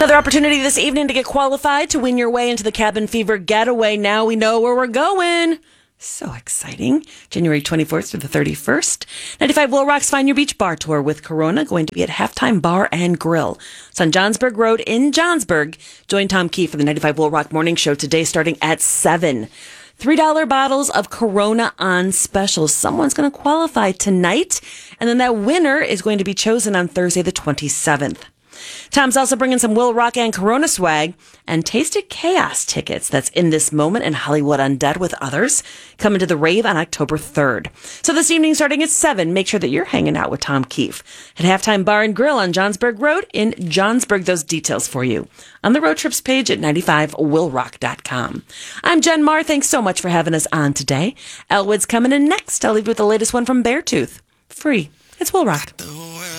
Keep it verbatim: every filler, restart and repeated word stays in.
Another opportunity this evening to get qualified to win your way into the Cabin Fever Getaway. Now we know where we're going. So exciting. January twenty-fourth through the thirty-first. ninety-five Will Rock's Find Your Beach Bar Tour with Corona going to be at Halftime Bar and Grill. It's on Johnsburg Road in Johnsburg. Join Tom Keefe for the ninety-five Will Rock Morning Show today starting at seven. three dollar bottles of Corona on special. Someone's going to qualify tonight, and then that winner is going to be chosen on Thursday the twenty-seventh. Tom's also bringing some Will Rock and Corona swag and Tasted Chaos tickets. That's In This Moment and Hollywood Undead with others. Coming to the rave on October third. So this evening starting at seven, make sure that you're hanging out with Tom Keefe at Halftime Bar and Grill on Johnsburg Road in Johnsburg. Those details for you on the road trips page at ninety-five will rock dot com. I'm Jen Marr. Thanks so much for having us on today. Elwood's coming in next. I'll leave you with the latest one from Beartooth. Free. It's Will Rock.